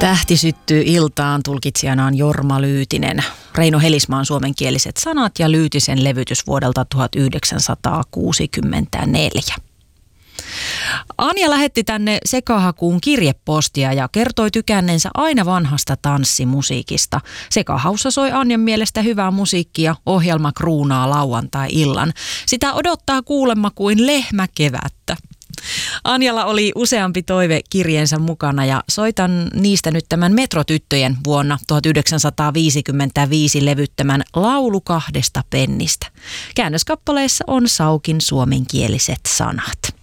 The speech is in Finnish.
Tähti syttyy iltaan, tulkitsijanaan Jorma Lyytinen. Reino Helismaan suomenkieliset sanat ja Lyytisen levytys vuodelta 1964. Anja lähetti tänne sekahakuun kirjepostia ja kertoi tykänneensä aina vanhasta tanssimusiikista. Sekahaussa soi Anjan mielestä hyvää musiikkia, ohjelma kruunaa lauantai-illan. Sitä odottaa kuulemma kuin lehmä kevättä. Anjalla oli useampi toive kirjeensä mukana ja soitan niistä nyt tämän Metrotyttöjen vuonna 1955 levyttämän Laulu kahdesta pennistä. Käännöskappaleessa on Saukin suomenkieliset sanat.